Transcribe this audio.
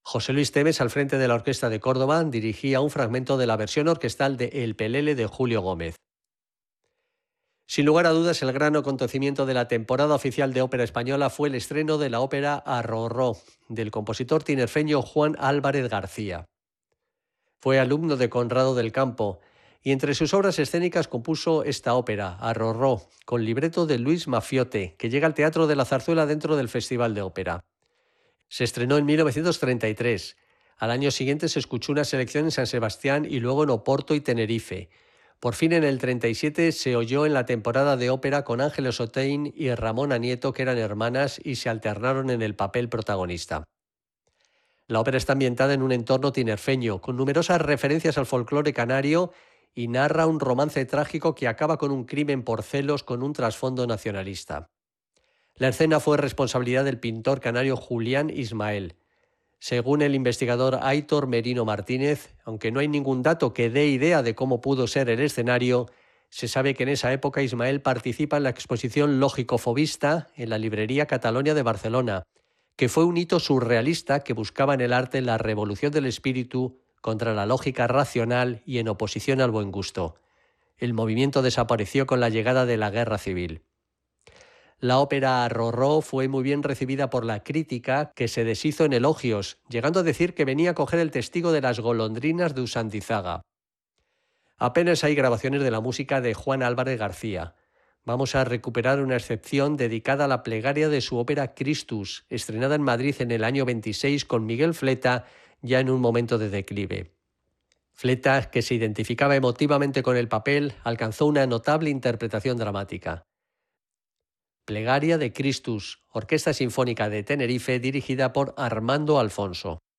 José Luis Tevez, al frente de la Orquesta de Córdoba, dirigía un fragmento de la versión orquestal de El Pelele de Julio Gómez. Sin lugar a dudas, el gran acontecimiento de la temporada oficial de ópera española fue el estreno de la ópera Arrorró, del compositor tinerfeño Juan Álvarez García. Fue alumno de Conrado del Campo y entre sus obras escénicas compuso esta ópera, Arrorró, con libreto de Luis Mafiote, que llega al Teatro de la Zarzuela dentro del Festival de Ópera. Se estrenó en 1933. Al año siguiente se escuchó una selección en San Sebastián y luego en Oporto y Tenerife. Por fin en el 37 se oyó en la temporada de ópera con Ángeles Otein y Ramona Nieto, que eran hermanas y se alternaron en el papel protagonista. La ópera está ambientada en un entorno tinerfeño, con numerosas referencias al folclore canario y narra un romance trágico que acaba con un crimen por celos con un trasfondo nacionalista. La escena fue responsabilidad del pintor canario Julián Ismael. Según el investigador Aitor Merino Martínez, aunque no hay ningún dato que dé idea de cómo pudo ser el escenario, se sabe que en esa época Ismael participa en la exposición Lógico-Fobista en la librería Catalonia de Barcelona, que fue un hito surrealista que buscaba en el arte la revolución del espíritu contra la lógica racional y en oposición al buen gusto. El movimiento desapareció con la llegada de la Guerra Civil. La ópera Arrorró fue muy bien recibida por la crítica, que se deshizo en elogios, llegando a decir que venía a coger el testigo de las golondrinas de Usandizaga. Apenas hay grabaciones de la música de Juan Álvarez García. Vamos a recuperar una excepción dedicada a la plegaria de su ópera Christus, estrenada en Madrid en el año 26 con Miguel Fleta, ya en un momento de declive. Fleta, que se identificaba emotivamente con el papel, alcanzó una notable interpretación dramática. Plegaria de Christus, Orquesta Sinfónica de Tenerife, dirigida por Armando Alfonso.